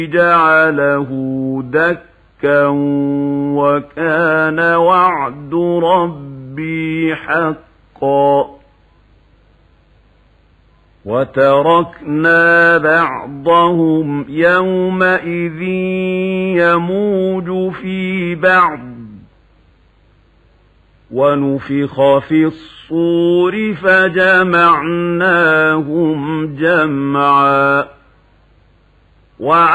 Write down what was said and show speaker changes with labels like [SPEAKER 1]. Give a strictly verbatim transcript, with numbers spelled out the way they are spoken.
[SPEAKER 1] جعله دكا وكان وعد ربي حقا وتركنا بعضهم يومئذ يموج في بعض ونفخ في الصور فجمعناهم جمعا